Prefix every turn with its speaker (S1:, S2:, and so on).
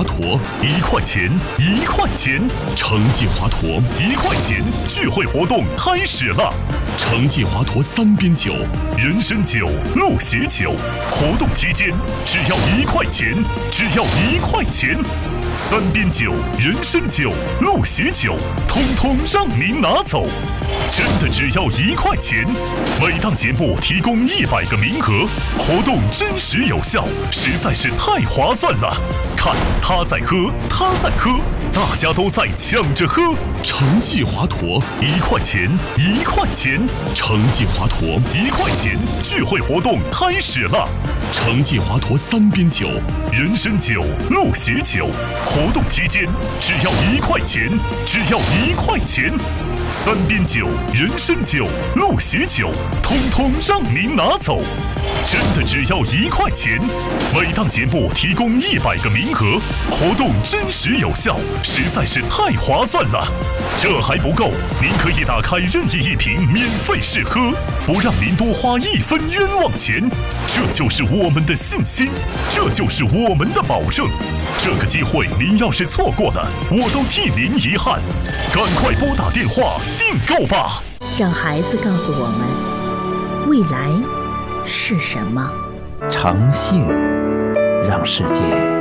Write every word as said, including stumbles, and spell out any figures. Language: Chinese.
S1: 华佗，一块钱，一块钱。橙记华佗，一块钱聚会活动开始了。橙记华佗三边酒，人参酒、鹿血酒，活动期间只要一块钱，只要一块钱。三边酒、人参酒、鹿血酒，通通让您拿走，真的只要一块钱。每档节目提供一百个名额，活动真实有效，实在是太划算了。看他在喝，他在喝，大家都在抢着喝。橙记华佗，一块钱，一块钱。橙记华佗，一块钱聚会活动开始了。橙记华佗三边酒，人参酒、鹿血酒，活动期间只要一块钱，只要一块钱。三边酒、人参酒、鹿血酒，通通让您拿走，真的只要一块钱。每档节目提供一百个名额，活动真实有效，实在是太划算了。这还不够，您可以打开任意一瓶免费试喝，不让您多花一分冤枉钱。这就是我们的信心，这就是我们的保证。这个机会您要是错过了，我都替您遗憾。赶快拨打电话订购吧。
S2: 让孩子告诉我们，未来是什么？
S3: 诚信让世界